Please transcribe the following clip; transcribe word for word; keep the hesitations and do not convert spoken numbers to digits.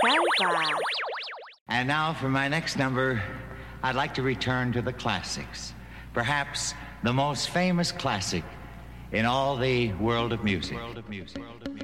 Salva. And now for my next number, I'd like to return to the classics. Perhaps the most famous classic in all the world of music. World of music. World of music.